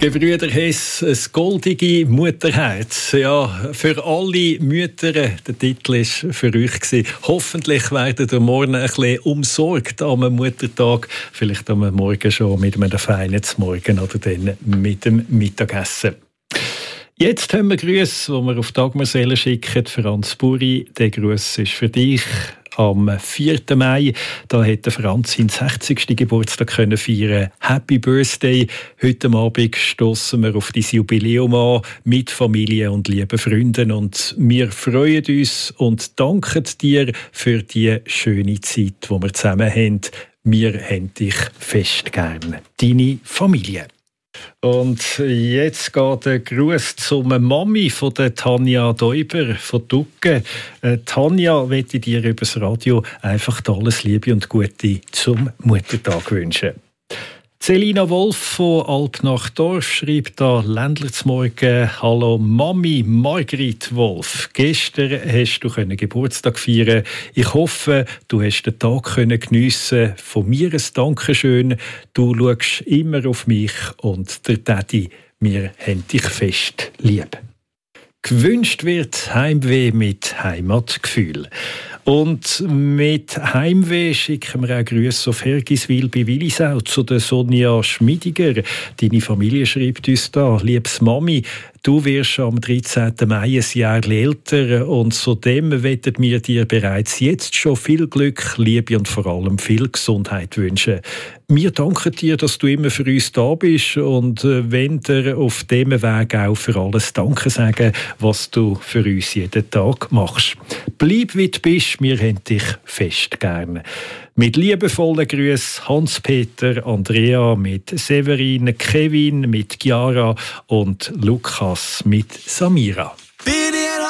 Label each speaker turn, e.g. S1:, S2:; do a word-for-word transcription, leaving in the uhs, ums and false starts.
S1: Gebrüder Hess, das goldige Mutterherz. Ja, für alle Mütter, der Titel war für euch gewesen. Hoffentlich werdet ihr morgen ein bisschen umsorgt am Muttertag. Vielleicht am Morgen schon mit einem feinen Morgen oder dann mit dem Mittagessen. Jetzt haben wir Grüße, die wir auf Dagmarseele schicken. Franz Buri, der Gruß ist für dich. Am vierten Mai, da hätte Franz seinen sechzigsten Geburtstag können feiern. Happy Birthday! Heute Abend stossen wir auf dein Jubiläum an mit Familie und lieben Freunden und wir freuen uns und danken dir für die schöne Zeit, die wir zusammen haben. Wir haben dich fest gern. Deine Familie. Und jetzt geht der Gruß zum Mami von der Tanja Däuber von Ducke. Äh, Tanja, möchte dir über das Radio einfach alles Liebe und Gute zum Muttertag wünschen. Selina Wolf von Alp nach Dorf schreibt da Ländler zum Morgen: Hallo Mami, Margrit Wolf. Gestern hast du Geburtstag feiern. Ich hoffe, du hast den Tag geniessen. Von mir ein Dankeschön. Du schaust immer auf mich und der Daddy. Wir haben dich fest lieb. Gewünscht wird Heimweh mit Heimatgefühl. Und mit Heimweh schicken wir auch Grüße auf Hergiswil bei Willisau zu der Sonja Schmidiger. Deine Familie schreibt uns da: Liebes Mami, du wirst am dreizehnten Mai ein Jahr älter und zudem wettet wir dir bereits jetzt schon viel Glück, Liebe und vor allem viel Gesundheit wünschen. Wir danken dir, dass du immer für uns da bist und wenn dir auf diesem Weg auch für alles Danke sagen, was du für uns jeden Tag machst. Bleib wie du bist, wir haben dich fest gern. Mit liebevollen Grüßen Hans-Peter, Andrea, mit Severin, Kevin, mit Chiara und Lukas mit Samira.